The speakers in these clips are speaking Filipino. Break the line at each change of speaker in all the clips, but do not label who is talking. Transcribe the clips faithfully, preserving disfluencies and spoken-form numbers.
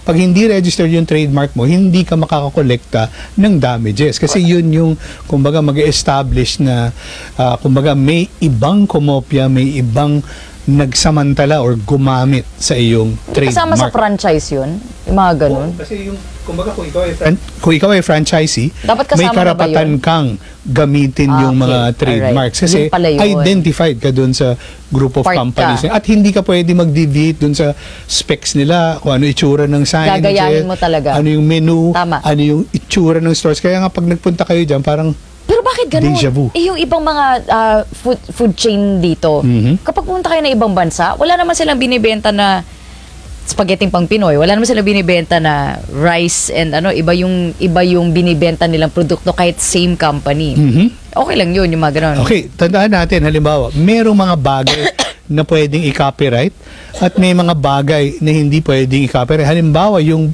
pag hindi registered yung trademark mo, hindi ka makakakolekta ng damages. Kasi yun yung, kumbaga, mag-establish na, uh, kumbaga, may ibang kumopya, may ibang nagsamantala or gumamit sa iyong trademark.
Kasama sa franchise yun? Yung mga ganun?
Oo, kasi yung, kumbaga, kung ikaw ay, fran- kung ikaw ay franchisee,
dapat kasama
may karapatan
na ba yun?
kang gamitin
Ah,
yung
okay.
mga trademarks.
Alright.
Kasi
Yun pala yun.
identified ka dun sa group of
Part
companies.
ka.
At hindi ka pwede mag-deviate dun sa specs nila, kung ano itsura ng sign.
Gagayahin mo talaga.
Ano yung menu,
Tama.
ano yung itsura ng stores. Kaya nga pag nagpunta kayo dyan, parang
Pero bakit ganun?
Deja vu.
Eh, yung ibang mga ah, food, food chain dito,
Mhm.
kapag pumunta kayo ng ibang bansa, wala naman silang binibenta na spaghetti pang Pinoy. Wala naman silang binibenta na rice and ano, iba yung iba yung binibenta nilang produkto kahit same company.
Mhm.
Okay lang yun, yung mga ganun.
Okay, tandaan natin, halimbawa, merong mga bagay na pwedeng i-copyright at may mga bagay na hindi pwedeng i-copyright. Halimbawa, yung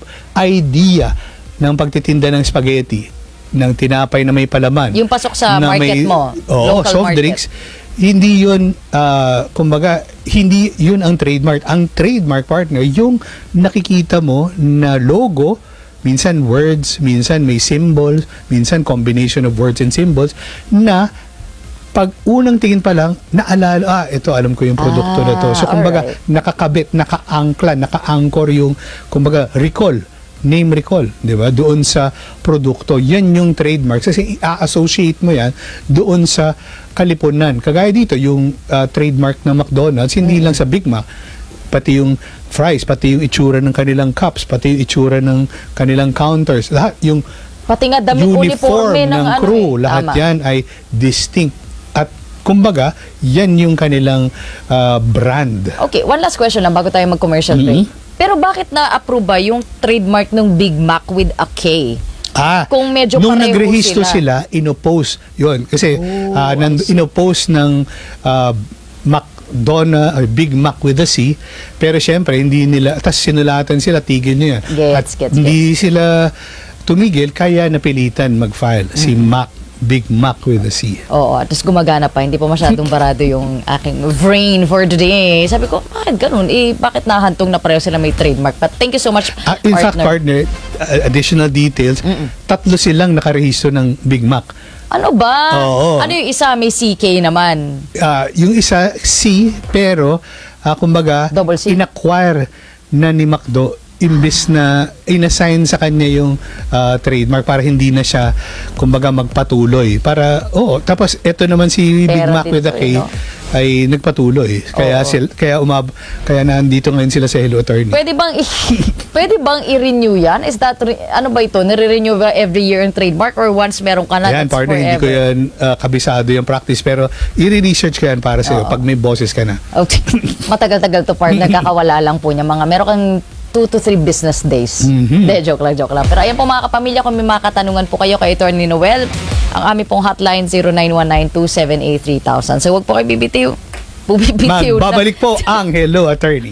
idea ng pagtitinda ng spaghetti, ng tinapay na may palaman.
Yung pasok sa
na
market
may-
mo,
Oo,
local
soft
market.
drinks, hindi yun, ah, kumbaga, hindi yun ang trademark. Ang trademark, partner, yung nakikita mo na logo, minsan words, minsan may symbols, minsan combination of words and symbols, na pag unang tingin pa lang, naalala, ah, ito, alam ko yung produkto na to. So,
Ah,
kumbaga,
alright.
nakakabit, nakaangkla, naka-anchor yung, kumbaga, recall, name recall, di ba? Doon sa produkto. Yan yung trademark. Kasi i-associate mo yan doon sa kalipunan. Kagaya dito, yung ah, trademark ng McDonald's, hindi lang sa Big Mac, pati yung fries, pati yung itsura ng kanilang cups, pati yung itsura ng kanilang counters, lahat, yung
Pati nga damit,
uniform
uniforme
ng,
ng, ano
crew,
eh.
lahat
Tama.
yan ay distinct. At kumbaga, yan yung kanilang ah, brand.
Okay, one last question lang bago tayo mag-commercial break.
Mhm.
Pero bakit na-approve ba yung trademark ng Big Mac with a K?
Ah,
Kung medyo
nung
pareho
nagrehistro
sila.
sila, inoppose yun. Kasi
Oh,
ah,
I
nan-
see.
inoppose ng ah, McDonald or Big Mac with a C, pero syempre hindi nila, tas sinulatan sila, tigil nyo yan.
Gets,
At
gets,
hindi sila tumigil, kaya napilitan mag-file si
Mm-hmm.
Mac, Big Mac with a C.
Oo, tapos gumagana pa. Hindi pa masyadong barado yung aking brain for today. Sabi ko, bakit ganun? Eh, bakit nahantong na pareho sila may trademark? But thank you so much,
Ah, in fact, partner, uh, additional details, tatlo silang nakarehistro ng Big Mac.
Ano ba?
Oo.
Ano yung isa? May C K naman.
Ah, yung isa, C, pero, ah, kumbaga,
Double C.
in-acquire na ni McDo, imbis na inassign sa kanya yung ah, trademark para hindi na siya, kumbaga, magpatuloy. Para, oo, tapos ito naman si Big
Pera
Mac with a
dito,
K,
eh, no?
ay nagpatuloy. Kaya,
Oo.
sil, kaya, umab, kaya nandito ngayon sila sa Hello Attorney.
Pwede bang i- pwede bang i-renew yan? Is that re- ano ba ito? Nire-renew ba every year yung trademark or once meron ka na,
Yan,
that's
partner, hindi
forever?
ko yan ah, kabisado yung practice, pero i-research ko yan para sa'yo
Oo.
pag may bosses ka na.
Okay. Matagal-tagal to part. Nagkakawala lang po niya. Mga meron kang two to three business days.
Mhm.
De, joke lang, joke lang. Pero ayan po mga kapamilya, kung may mga katanungan po kayo kay Attorney Noel, ang aming pong hotline zero nine one nine two seven eight three thousand. So huwag po kayo bibitiw. Bubibitiw lang.
Magbabalik po ang Hello Attorney.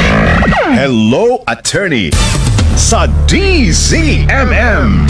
Hello, Attorney sa D Z M M.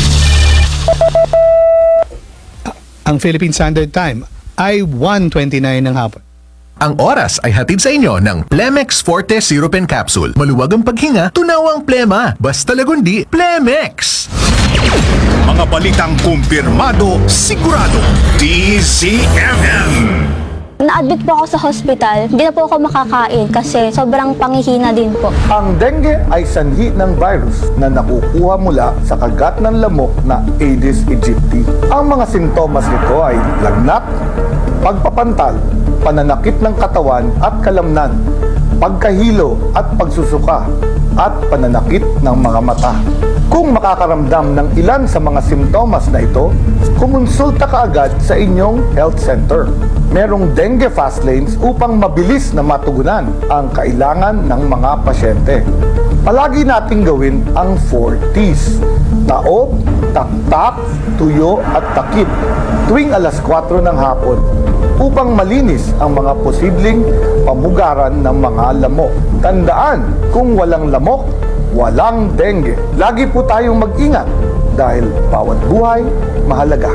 Ang Philippine Standard Time ay one twenty-nine ng hapon.
Ang oras ay hatid sa inyo ng Plemex Forte Syrup and Capsule. Maluwag ang paghinga, tunawang plema. Basta lagundi, Plemex!
Mga balitang kumpirmado, sigurado. D Z M M.
Na-admit po ako sa hospital. Hindi na po ako makakain kasi sobrang pangihina din po.
Ang dengue ay sanhi ng virus na nakukuha mula sa kagat ng lamok na Aedes aegypti. Ang mga sintomas nito ay lagnat, pagpapantal, pananakit ng katawan at kalamnan, pagkahilo at pagsusuka, at pananakit ng mga mata. Kung makakaramdam ng ilan sa mga simptomas na ito, kumonsulta ka agad sa inyong health center. Merong dengue fast lanes upang mabilis na matugunan ang kailangan ng mga pasyente. Palagi nating gawin ang four T's. Taob, taktak, tuyo at takip tuwing alas kwatro ng hapon upang malinis ang mga posibleng pamugaran ng mga lamok. Tandaan, kung walang lamok, walang dengue. Lagi po tayong mag-ingat dahil bawat buhay mahalaga.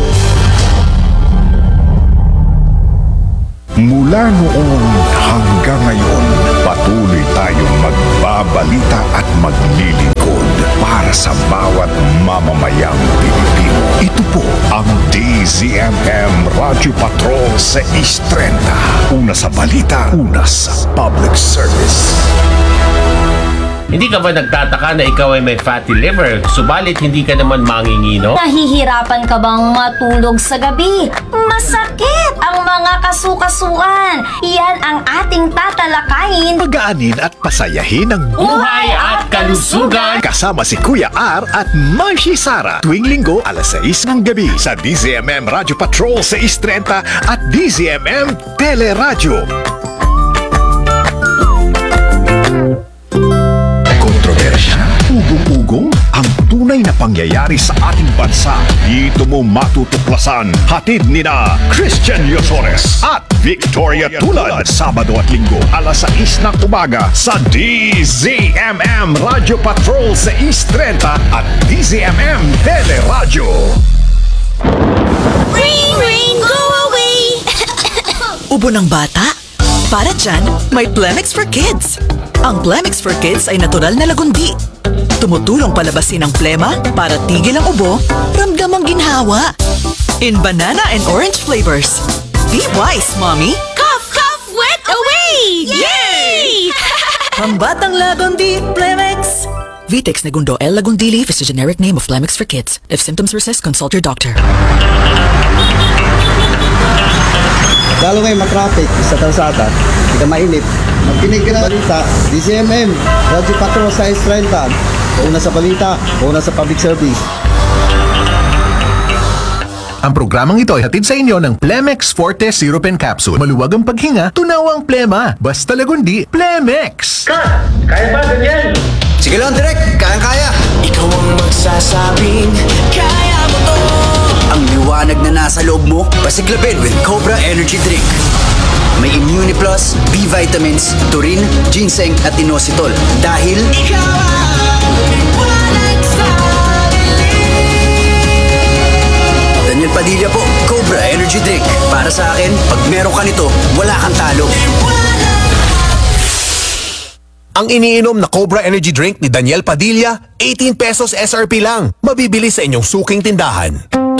Mula noon hanggang ngayon, patuloy tayong magbabalita at maglilingkod. Z M M Radyo Patrol sa East trenta. Una sa balita, una sa public service.
Hindi ka ba nagtataka na ikaw ay may fatty liver, subalit hindi ka naman mangingino?
Nahihirapan ka bang matulog sa gabi? Masakit ang mga kasukasuan. Yan ang ating tatalakayin.
Pagaanin at pasayahin ang
Buhay at kalusugan!
kasama si Kuya R at Manshi Sara tuwing linggo alas sais ng gabi sa D Z M M Radyo Patrol sa East trenta at D Z M M Teleradyo. Kontrobersya, ugong-ugong, ang tunay na pangyayari sa ating bansa. Dito mo matutuklasan. Hatid ni na Christian Yosores at Victoria Tulad. Sabado at Linggo, alas sais ng umaga sa D Z M M Radyo Patrol sa East trenta at D Z M M Teleradyo.
Ring, ring, go away!
Ubo ng bata? Para dyan, may Plemix for Kids. Ang Plemix for Kids ay natural na lagundi. Tumutulong palabasin ang plema para tigil ang ubo, ramdam ang ginhawa. In banana and orange flavors. Be wise, Mommy!
Cough, cough, wet away! Yay!
Pambatang lagundi, Plemix! Vitex Negundo L. Lagundili is the generic name of Plemix for Kids. If symptoms persist, consult your doctor.
Lalo ngayon matraffic sa kalsada, hindi ka mainip. Magkinig ka na balita, D Z M M, Radyo Patrol sa East trenta. Una sa balita, una sa public service.
Ang programang ito ay hatid sa inyo ng Plemex Forte Sirupen Capsule. Maluwag ang paghinga, tunaw ang plema. Basta lagundi, Plemex!
Kaya ba ganyan?
Sige lang, direct, kayang-kaya.
Ikaw ang magsasabing kaya mo to. Ang liwanag na nasa loob mo, pasiklabin with Cobra Energy Drink. May Immuniplus, B vitamins, taurine, ginseng at inositol. Dahil ikaw ang liwanag sa dilim. Daniel Padilla po, Cobra Energy Drink. Para sa akin, pag meron ka nito, wala kang talo.
Ang iniinom na Cobra Energy Drink ni Daniel Padilla, eighteen pesos S R P lang. Mabibili sa inyong suking tindahan.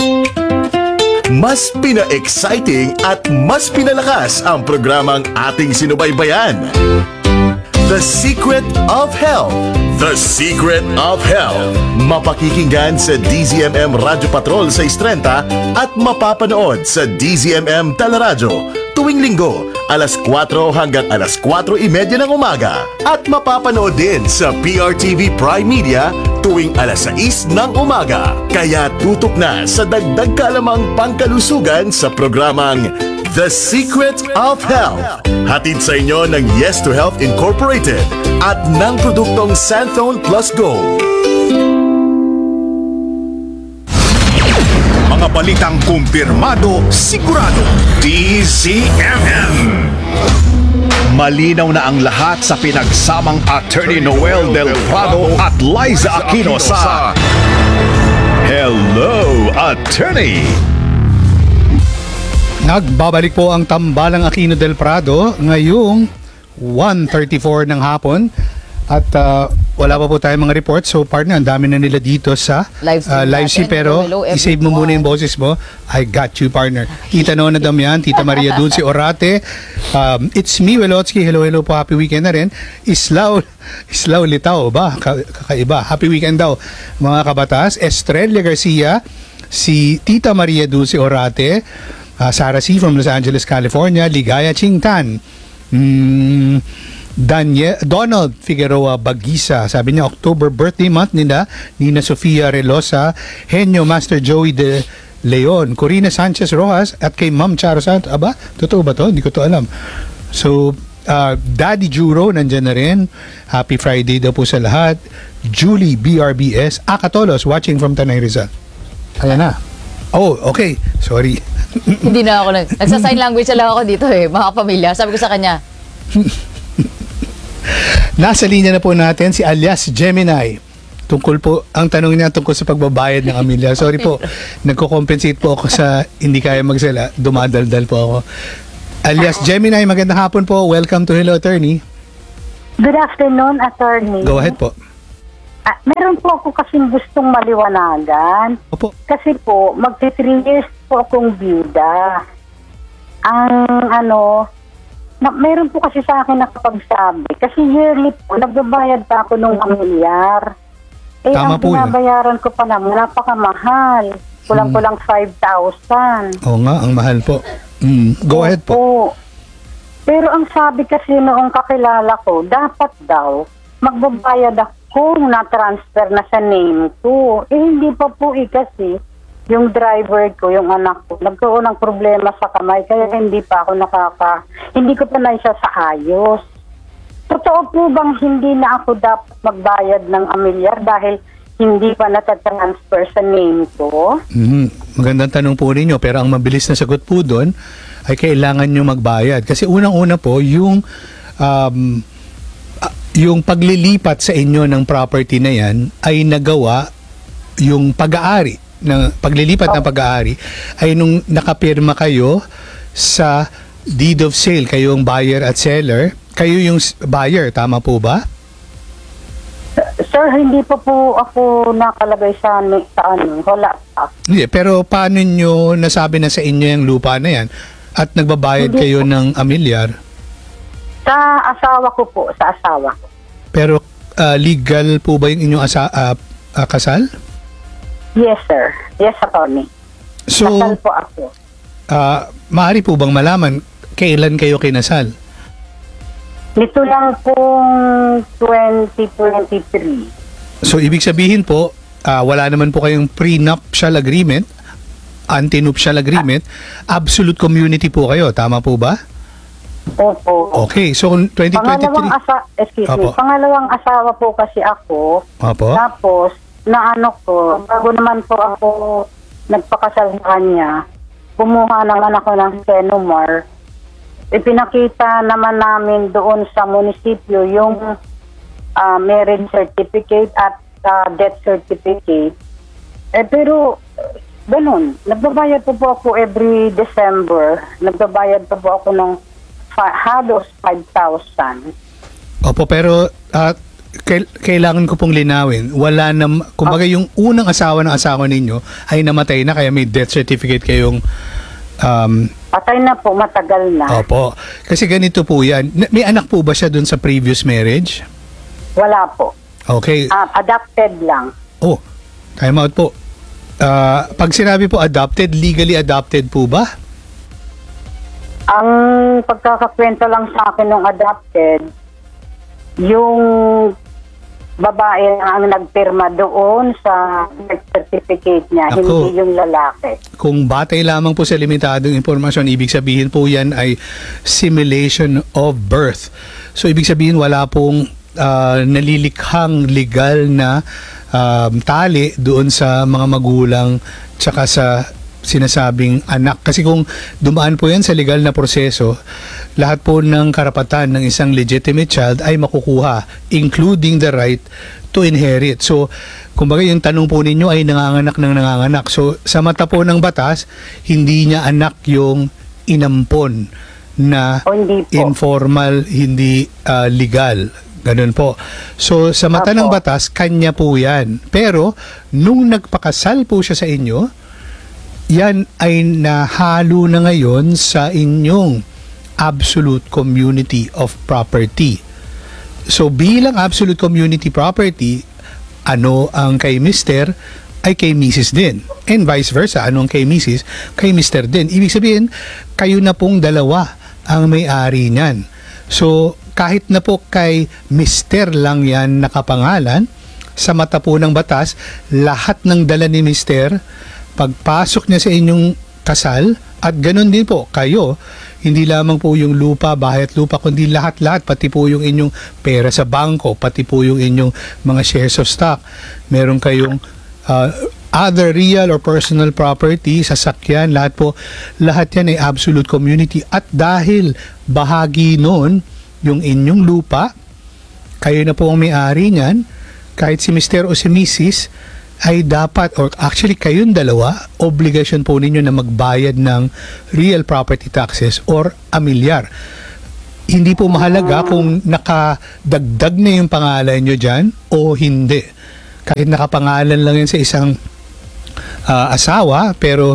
Mas pina-exciting at mas pinalakas ang programang ating sinubaybayan. The Secret of Health. The Secret of Health. Mapakikinggan sa D Z M M Radyo Patrol sa East trenta at mapapanood sa D Z M M Teleradyo tuwing linggo, alas kwatro hanggang alas kwatro imedya ng umaga. At mapapanood din sa P R T V Prime Media tuwing alas sais ng umaga. Kaya tutok na sa dagdag kalamang pangkalusugan sa programang The Secret of Health. Hatid sa inyo ng Yes to Health Incorporated at ng produktong Santhone Plus Gold. Mga balitang kumpirmado, sigurado, D Z M M. Malinaw na ang lahat sa pinagsamang Attorney Noel Del Prado at Liza Aquino sa Hello, Attorney!
Nagbabalik po ang tambalang Aquino del Prado ngayong one thirty-four ng hapon at uh, wala pa po tayong mga reports. So partner, ang dami na nila dito sa
Live stream
uh, live stream,
natin.
pero
Hello, hello,
isave mo muna yung
everyone.
boses mo. I got you, partner. Tita Nona Damian, Tita Maria Dulce Orate, um, it's me, Welotsky. Hello, hello po. Happy weekend na rin. Islaw, Islaw Litaw ba? Ka- kakaiba. Happy weekend daw, mga kabatas. Estrella Garcia, si Tita Maria Dulce Orate, uh, Sarah C. from Los Angeles, California, Ligaya Chingtan, mm, Daniel, Donald Figueroa Bagisa, sabi niya October birthday month nila, Nina Sofia Relosa, Henyo Master Joey de Leon, Corina Sanchez Rojas, at kay Ma'am Charo Santos. Aba, totoo ba to? Hindi ko to alam. So, uh, Daddy Juro, nandyan na rin. Happy Friday daw po sa lahat. Julie B R B S, Akatolos, watching from Tanay Rizal. Ayan na. Oh, okay. Sorry.
Hindi na ako nag... Nagsa-sign language na lang ako dito eh, mga pamilya. Sabi ko sa kanya,
Nasa linya na po natin si alias Gemini. Tungkol po, ang tanong niya tungkol sa pagbabayad ng Amelia. Sorry po, nagko-compensate po ako sa hindi kaya magsala. Dumadaldal po ako. Alias Gemini, magandang hapon po. Welcome to Hello, Attorney.
Good afternoon, Attorney.
Go ahead po.
Ah, meron po ako kasing gustong maliwanagan.
Opo.
Kasi po, magti three years po po akong bida. Ang ano, na, meron po kasi sa akin nakapagsabi. Kasi yearly po, nagbabayad pa ako ng amilyar. Eh,
Tama
ang
po yun.
binabayaran ko pa naman, napakamahal. Kulang-kulang five thousand.
Oo nga, ang mahal po. Mm, go ahead po.
Oo. Pero ang sabi kasi noong kakilala ko, dapat daw, magbabayad ako na-transfer na sa name ko. Eh, hindi pa po eh kasi yung driver ko, yung anak ko, nagkaroon ng problema sa kamay, kaya hindi pa ako nakaka, hindi ko pa na isa sa ayos. Totoo po bang hindi na ako dapat magbayad ng amilyar dahil hindi pa natatransfer sa name ko?
Mhm. Magandang tanong po ninyo, pero ang mabilis na sagot po doon ay kailangan nyo magbayad. Kasi unang-una po, yung um, ah, yung paglilipat sa inyo ng property na yan ay nagawa yung pag-aari, ng paglilipat ng pag-aari ay nung nakapirma kayo sa deed of sale, kayong buyer at seller, kayo yung s- buyer, tama po ba?
Sir, hindi pa po ako nakalagay sa, ni- sa ano, wala pa.
Hindi, pero paano nyo nasabi na sa inyo yung lupa na yan at nagbabayad
Hindi
kayo
po.
ng amilyar?
Sa asawa ko po, sa asawa ko.
Pero ah, legal po ba yung inyong asa, ah, ah, kasal?
Yes, sir. Yes, attorney.
So,
Kasal po ako.
ah, maaari po bang malaman kailan kayo kinasal?
Nito lang pong twenty twenty-three.
So, ibig sabihin po, ah, wala naman po kayong prenuptial agreement, antenuptial agreement, absolute community po kayo, tama po ba?
Opo.
Okay, so twenty twenty-three.
Pangalawang asa, excuse me,
Opo.
pangalawang asawa po kasi ako.
Opo.
Tapos, na ano ko, bago naman po ako nagpakasal sa kanya, kumuha naman ako ng Senomar. Ipinakita naman namin doon sa munisipyo yung ah, marriage certificate at ah, death certificate. Eh pero, ganun. Nagbabayad po po ako every December. Nagbabayad po po ako ng fa- halos five thousand.
Opo, pero ah, kail- kailangan ko pong linawin. Wala nam, kumbaga yung unang asawa ng asawa ninyo ay namatay na kaya may death certificate kayong um,
Patay na po, matagal na.
opo. Kasi ganito po yan. Na- May anak po ba siya dun sa previous marriage?
Wala po.
Okay.
Ah, adopted lang.
Oh, time out po. Ah, pag sinabi po adopted, legally adopted po ba?
Ang pagkakakwento lang sa akin ng adopted, yung babae ang nagpirma doon sa birth certificate niya,
Ako.
hindi yung lalaki.
Kung batay lamang po sa limitadong impormasyon, ibig sabihin po yan ay simulation of birth. So, ibig sabihin wala pong ah, nalilikhang legal na um, tali doon sa mga magulang tsaka sa sinasabing anak. Kasi kung dumaan po yan sa legal na proseso, lahat po ng karapatan ng isang legitimate child ay makukuha, including the right to inherit. So, kumbaga yung tanong po ninyo ay nanganganak ng nanganganak. So, sa mata po ng batas, hindi niya anak yung inampon na informal, hindi ah, legal. Ganun po. So, sa mata ng batas, kanya po yan. Pero, nung nagpakasal po siya sa inyo, yan ay nahalo na ngayon sa inyong absolute community of property. So, bilang absolute community property, ano ang kay Mister ay kay Missus din. And vice versa, ano ang kay Missus kay Mister din. Ibig sabihin, kayo na pong dalawa ang may-ari niyan. So, kahit na po kay Mister lang yan nakapangalan, sa mata po ng batas, lahat ng dala ni Mister, pagpasok niya sa inyong kasal, at ganun din po kayo, hindi lamang po yung lupa, bahay at lupa, kundi lahat-lahat, pati po yung inyong pera sa bangko, pati po yung inyong mga shares of stock. Meron kayong uh, other real or personal property, sasakyan, lahat po, lahat yan ay absolute community. At dahil bahagi nun yung inyong lupa, kayo na po ang may-ari niyan, kahit si Mister o si Missus ay dapat, or actually kayong dalawa, obligasyon po ninyo na magbayad ng real property taxes or amilyar. Hindi po mahalaga kung nakadagdag na yung pangalan nyo dyan o hindi. Kahit nakapangalan lang yan sa isang uh, asawa, pero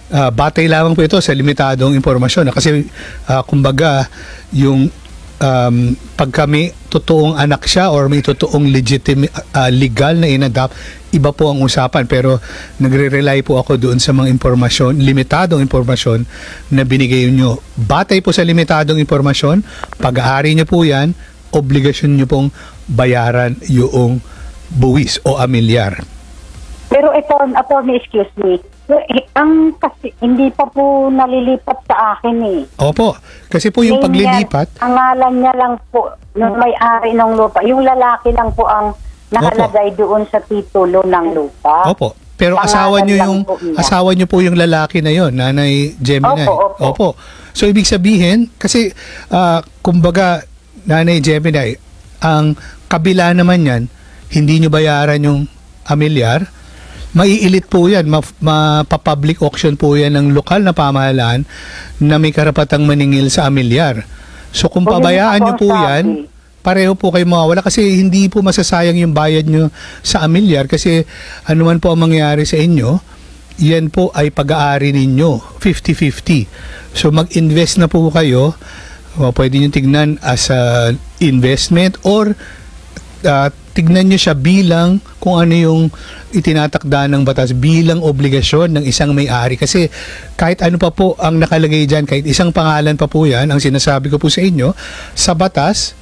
ah, batay lamang po ito sa limitadong impormasyon. Kasi ah, kumbaga, yung um, pagka may totoong anak siya or may totoong legitimate, ah, legal na inadapt, iba po ang usapan. Pero nagre-rely po ako doon sa mga impormasyon, limitadong impormasyon na binigay nyo. Batay po sa limitadong impormasyon, pag-aari nyo po yan, obligasyon nyo pong bayaran yung buwis o amilyar.
Pero ito, attorney, excuse me, ang kasi hindi pa po nalilipat sa akin eh.
Opo, kasi po yung
Name
paglilipat,
niya, ang ngalan niya lang po, nung may-ari ng lupa, yung lalaki lang po ang nakalagay doon sa titulo ng lupa.
opo, pero
Pangalan
asawa nyo
lang
yung
po niya.
asawa nyo po yung lalaki na yon, Nanay Gemini.
Opo, opo.
So ibig sabihin, kasi ah, kumbaga, Nanay Gemini, ang kabila naman yan, hindi nyo bayaran yung amilyar, maiilit po yan, ma- mapapublic auction po yan ng lokal na pamahalaan na may karapatang maningil sa amilyar. So kung
Huwag
pabayaan
yun
nyo
ako
po
ang
yan,
sabi.
pareho po kayo mawawala kasi hindi po masasayang yung bayad nyo sa amilyar kasi ano man po ang mangyayari sa inyo, yan po ay pag-aari ninyo, fifty-fifty. So mag-invest na po kayo, o pwede nyo tignan as a investment or uh, tignan nyo siya bilang kung ano yung itinatakda ng batas bilang obligasyon ng isang may-ari. Kasi kahit ano pa po ang nakalagay dyan, kahit isang pangalan pa po yan, ang sinasabi ko po sa inyo, sa batas,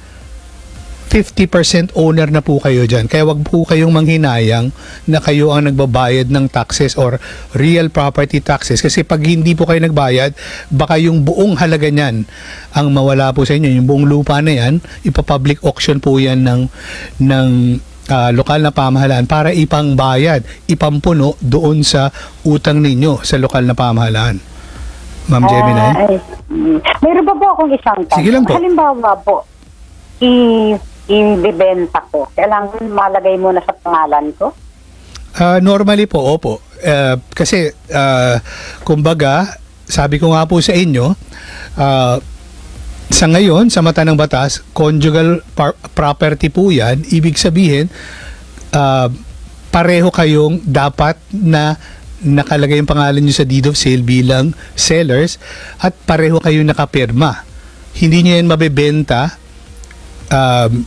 fifty percent owner na po kayo dyan. Kaya wag po kayong manghinayang na kayo ang nagbabayad ng taxes or real property taxes. Kasi pag hindi po kayo nagbayad, baka yung buong halaga niyan ang mawala po sa inyo. Yung buong lupa na yan, ipapublic auction po yan ng, ng uh, lokal na pamahalaan para ipangbayad, ipampuno doon sa utang ninyo sa lokal na pamahalaan. Ma'am Gemini?
Ah, ay, mm. Meron ba po akong isang tanong?
Sige lang po.
Halimbawa po, i- i-bibenta ko. Kailangan malagay muna sa pangalan ko?
Uh, normally po, opo. Uh, kasi, uh, kumbaga, sabi ko nga po sa inyo, uh, sa ngayon, sa mata ng batas, conjugal par- property po yan. Ibig sabihin, uh, pareho kayong dapat na nakalagay yung pangalan nyo sa deed of sale bilang sellers at pareho kayong nakapirma. Hindi nyo yan mabebenta um,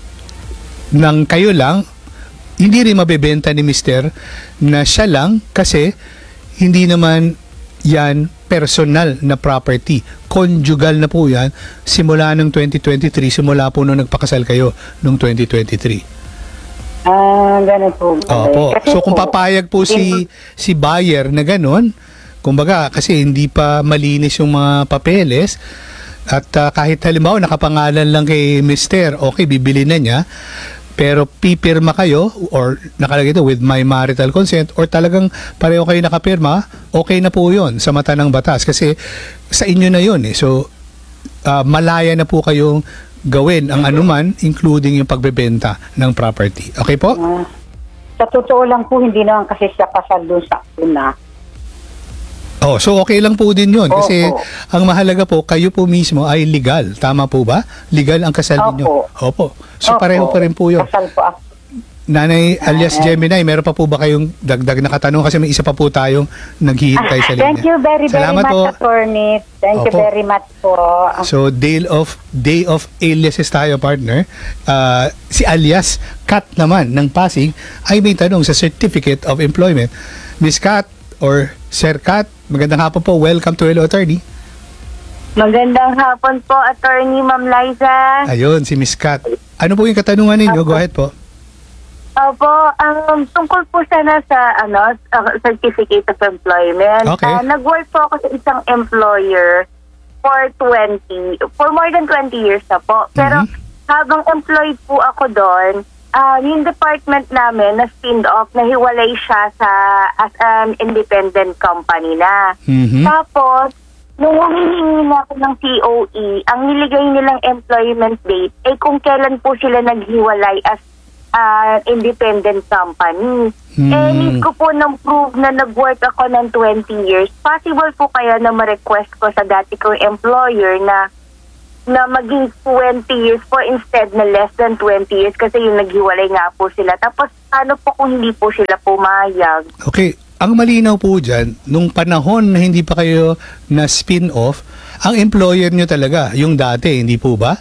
ng kayo lang, hindi rin mabebenta ni mister na siya lang kasi hindi naman yan personal na property. Conjugal na po yan simula ng twenty twenty-three, simula po nung nagpakasal kayo nung twenty twenty-three.
Ah, ganun po.
Opo.
Kasi
So kung
po,
papayag po si si buyer na ganun, kumbaga kasi hindi pa malinis yung mga papeles at uh, kahit halimbawa nakapangalan lang kay mister, okay, bibili na niya, pero pipirma kayo or nakalagay ito with my marital consent or talagang pareho kayo nakapirma, okay na po yun sa mata ng batas kasi sa inyo na yun eh. So uh, malaya na po kayong gawin ang anuman including yung pagbebenta ng property. Okay po?
Ah, sa totoo lang po, hindi naman kasi siya kasal doon sa una.
Oh, so okay lang po din yun kasi
Opo.
ang mahalaga po, kayo po mismo ay legal. Tama po ba? Legal ang kasal ninyo. Opo. So
Opo.
pareho pa rin po yun.
Kasal po ako.
Nanay alias Gemini, meron pa po ba kayong dagdag na katanong kasi may isa pa po tayong naghihintay sa linya.
Thank you very, very
Salamat
much,
po.
attorney. Thank you
Opo.
very much po.
So day of day of aliases tayo, partner. Uh, si alias Kat naman ng Pasig ay may tanong sa Certificate of Employment. Miss Kat or Sir Kat, magandang hapon po. Welcome to Hello Attorney.
Magandang hapon po, attorney Ma'am Liza.
Ayun, si Miss Kat. Ano po yung katanungan ninyo? Go ahead po.
Opo, um, tungkol po sana sa ano, uh, Certificate of Employment.
Okay.
Uh, nag-work po ako sa isang employer for twenty, for more than twenty years na po. Pero habang employed po ako doon, uh, yung department namin na spin off, nahiwalay siya sa as an independent company na.
Mhm.
Tapos, nung humihingi na ako ng C O E, ang niligay nilang employment date ay kung kailan po sila naghiwalay as uh, independent company.
Hmm.
Eh, need ko po ng proof na nag-work ako ng twenty years. Possible po kaya na ma-request ko sa dati kong employer na na maging twenty years po instead na less than twenty years kasi yung naghiwalay nga po sila. Tapos, ano po kung hindi po sila pumayag?
Okay. ang malinaw po dyan, nung panahon na hindi pa kayo na spin-off, ang employer nyo talaga, yung dati, hindi po ba?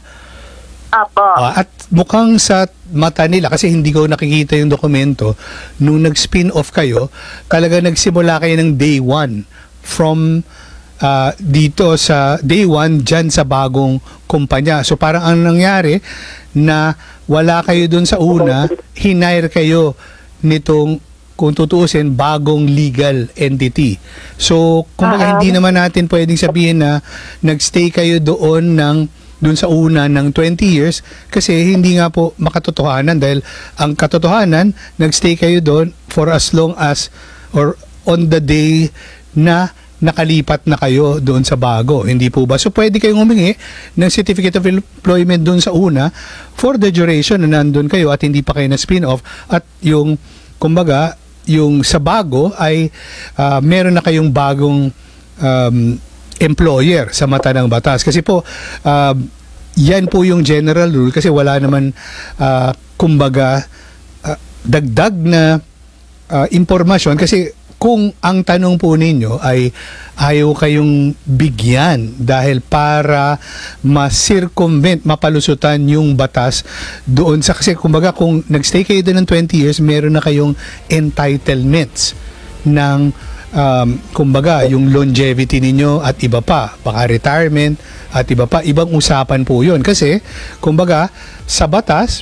Apo.
Ah, at mukhang sa mata nila, kasi hindi ko nakikita yung dokumento, nung nag-spin-off kayo, talaga nagsimula kayo ng day one from uh, dito sa day one dyan sa bagong kumpanya. So parang ang nangyari na wala kayo dun sa una, hinire kayo nitong, kung tutuusin, bagong legal entity. So, kumbaga, hindi naman natin pwedeng sabihin na nagstay kayo doon ng doon sa una ng twenty years kasi hindi nga po makatotohanan dahil ang katotohanan, nagstay kayo doon for as long as or on the day na nakalipat na kayo doon sa bago. Hindi po ba? So, pwede kayong humingi ng certificate of employment doon sa una for the duration na nandun kayo at hindi pa kayo na spin-off at yung, kumbaga, yung sa bago ay uh, meron na kayong bagong um, employer sa mata ng batas. Kasi po, uh, yan po yung general rule kasi wala naman, uh, kumbaga, uh, dagdag na uh, impormasyon kasi kung ang tanong po ninyo ay ayaw kayong bigyan dahil para ma-circumvent, mapalusutan yung batas doon sa, kasi kumbaga kung nagstay kayo doon ng twenty years, meron na kayong entitlements ng um, kumbaga yung longevity ninyo at iba pa, baka retirement at iba pa, ibang usapan po yun kasi kumbaga sa batas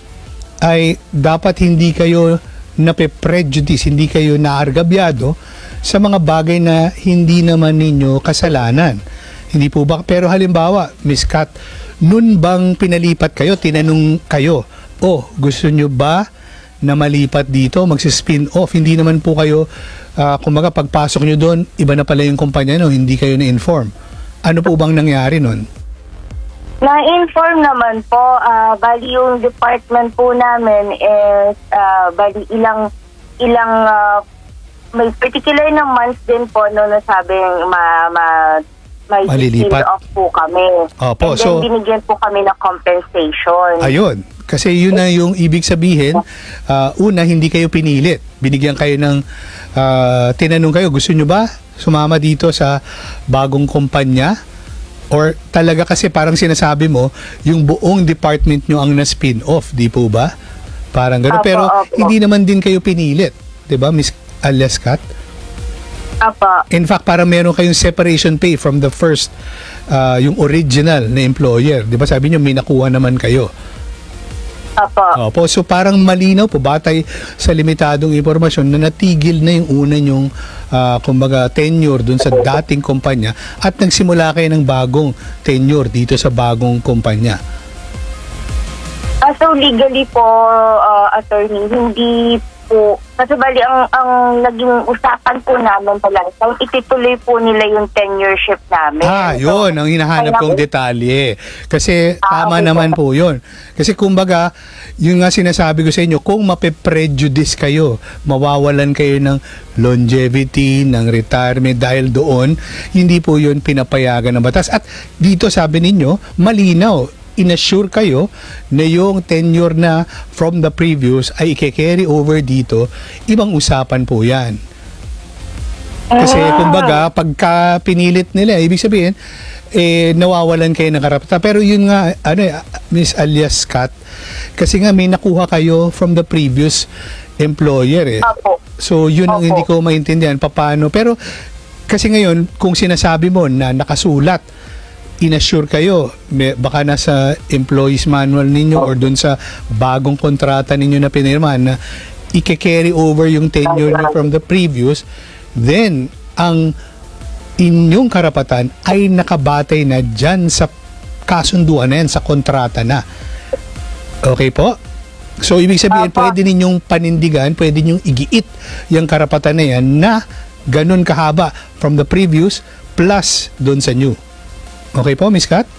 ay dapat hindi kayo nape-prejudice, hindi kayo naargabyado sa mga bagay na hindi naman ninyo kasalanan. Hindi po ba? Pero halimbawa, Miss Kat, nun bang pinalipat kayo, tinanong kayo, oh, gusto nyo ba na malipat dito, magsispin off? Hindi naman po kayo, uh, kumbaga pagpasok nyo doon, iba na pala yung kumpanya, no? Hindi kayo na-inform. Ano po bang nangyari nun?
Na-inform naman po, uh, bali yung department po namin is, uh, bali ilang, ilang, uh, may particular na months din po no nasabing ma, ma, may
malilipat
off po kami.
Opo,
and then
so,
binigyan po kami ng compensation.
Ayun, kasi yun na yung ibig sabihin, uh, una, hindi kayo pinilit. Binigyan kayo ng, uh, tinanong kayo, gusto nyo ba sumama dito sa bagong kumpanya? Or talaga kasi parang sinasabi mo, yung buong department nyo ang na-spin off, di po ba? Parang gano'n.
Apo,
Pero
apo.
hindi naman din kayo pinilit. Di ba, Miss alias Kat?
Apa.
In fact, parang meron kayong separation pay from the first, uh, yung original na employer. Di ba sabi nyo, may nakuha naman kayo.
Apa.
Opo, so parang malinaw po, batay sa limitadong impormasyon na natigil na yung una nyong uh, kumbaga tenure dun sa dating kumpanya at nagsimula kayo ng bagong tenure dito sa bagong kumpanya.
Uh, so legally po, uh, attorney, hindi po, kasi bali ang, ang naging usapan po namin pala, so itutuloy po nila yung tenureship namin.
Ah, yun, ang hinahanap kong detalye. Kasi
Ah,
tama
okay
naman
po.
po yun. Kasi kumbaga, yung nga sinasabi ko sa inyo, kung mape-prejudice kayo, mawawalan kayo ng longevity, ng retirement dahil doon, hindi po yun pinapayagan ng batas. At dito sabi ninyo, malinaw, inassure kayo na yung tenure na from the previous ay i-carry over dito, ibang usapan po yan. Kasi kumbaga, pagka pinilit nila, ibig sabihin, eh, nawawalan kayo ng karapatan. Pero yun nga, ano eh, Miss alias Kat, kasi nga may nakuha kayo from the previous employer eh.
Apo.
So yun ang
Opo.
hindi ko maintindihan, paano. Pero kasi ngayon, kung sinasabi mo na nakasulat, inassure kayo, may, baka nasa employees manual ninyo or dun sa bagong kontrata ninyo na pinirmahan na i-carry over yung tenure nyo from the previous, then ang inyong karapatan ay nakabatay na dyan sa kasunduan na yan, sa kontrata na. Okay po? So, ibig sabihin, pwede ninyong panindigan, pwede ninyong igiit yung karapatan na yan na ganun kahaba from the previous plus dun sa new. Okay po, Miss Kat?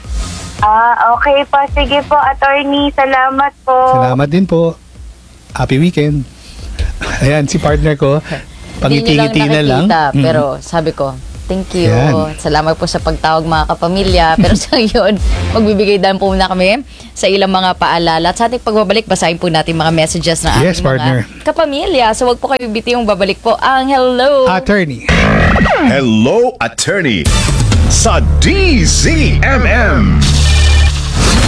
Ah, okay po. Sige po, attorney. Salamat po.
Salamat din po. Happy weekend. Ayan, si partner ko,
Hindi nyo lang
pangiti-ngiti na lang.
nakikita,
Mm.
pero sabi ko, Thank you.
Yan.
Salamat po sa pagtawag mga kapamilya. Pero sa ngayon, magbibigay din po muna kami sa ilang mga paalala. At sa ating pagbabalik, basahin po natin mga messages na
Yes,
ating
partner.
mga kapamilya. So wag po kayo bibitiyong babalik po ang hello.
Attorney.
Hello, Attorney sa D Z M M.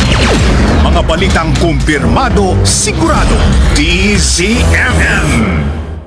Mga balitang kumpirmado, sigurado. D Z M M.